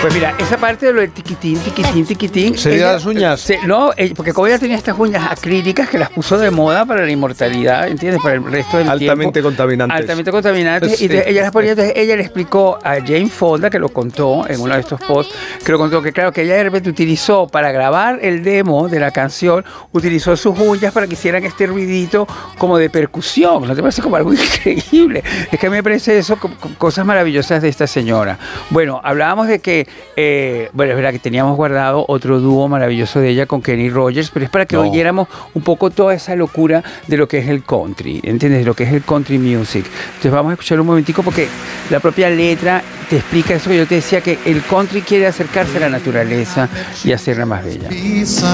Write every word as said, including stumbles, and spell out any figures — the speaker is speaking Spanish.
Pues mira, esa parte de lo de tiquitín, tiquitín, tiquitín. ¿Se dio las uñas? Se, no, eh, porque como ella tenía estas uñas acrílicas que las puso de moda para la inmortalidad, ¿entiendes? Para el resto del altamente tiempo. Contaminantes. Altamente contaminantes. Sí. Y ella las ponía, entonces ella le explicó a Jane Fonda, que lo contó en uno de estos posts, que lo contó que claro, que ella de repente utilizó para grabar el demo de la canción, utilizó sus uñas para que hicieran este ruidito como de percusión. ¿No te parece como algo increíble? Es que a mí me parece eso, cosas maravillosas de esta señora. Bueno, hablábamos de que, eh, bueno, es verdad que teníamos guardado otro dúo maravilloso de ella con Kenny Rogers, pero es para que no. oyéramos un poco toda esa locura de lo que es el country, ¿entiendes? De lo que es el country music. Entonces vamos a escuchar un momentico porque la propia letra te explica eso que yo te decía, que el country quiere acercarse a la naturaleza y hacerla más bella.